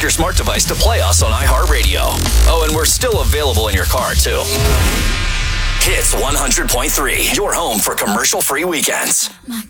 your smart device to play us on iHeartRadio. Oh, and we're still available in your car, too. Hits 100.3, your home for commercial-free weekends. My